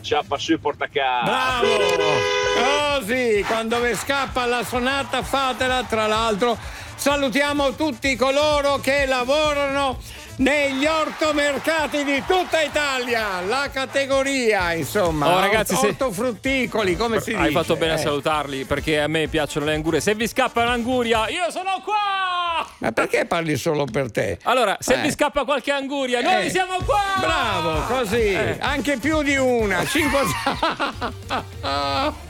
ciappa su e porta a casa. Bravo! Così, quando vi scappa la sonata fatela. Tra l'altro salutiamo tutti coloro che lavorano negli ortomercati di tutta Italia, la categoria, insomma, ragazzi, ortofrutticoli, come si dice? Hai fatto bene a salutarli, perché a me piacciono le angurie. Se vi scappa un'anguria, io sono qua! Ma perché parli solo per te? Allora, se vi scappa qualche anguria, noi siamo qua! Bravo, così, anche più di una, 5